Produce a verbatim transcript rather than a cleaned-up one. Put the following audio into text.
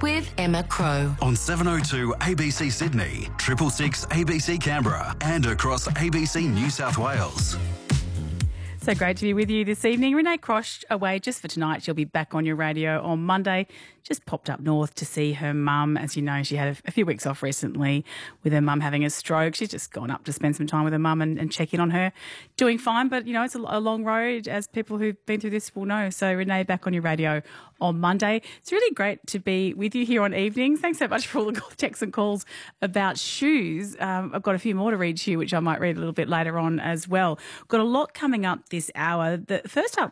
with Emma Crow. On seven oh two A B C Sydney, triple six A B C Canberra, and across A B C New South Wales. So great to be with you this evening. Renee Crosh away just for tonight. She'll be back on your radio on Monday. Just popped up north to see her mum. As you know, she had a, a few weeks off recently with her mum having a stroke. She's just gone up to spend some time with her mum and, and check in on her. Doing fine, but, you know, it's a, a long road, as people who've been through this will know. So, Renee, back on your radio on Monday. It's really great to be with you here on Evenings. Thanks so much for all the texts and calls about shoes. Um, I've got a few more to read to you, which I might read a little bit later on as well. Got a lot coming up this hour. The first up